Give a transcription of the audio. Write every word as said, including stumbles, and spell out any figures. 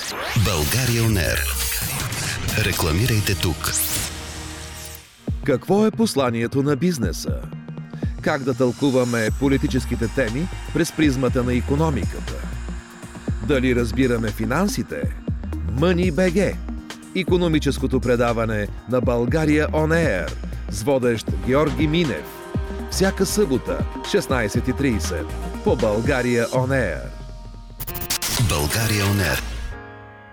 България Он Ер. Рекламирайте тук. Какво е посланието на бизнеса? Как да тълкуваме политическите теми през призмата на икономиката? Дали разбираме финансите? Money би джи. Икономическото предаване на България Он Ер с водещ Георги Минев. Всяка събота, шестнайсет и трийсет по България Он Ер. България Он Ер.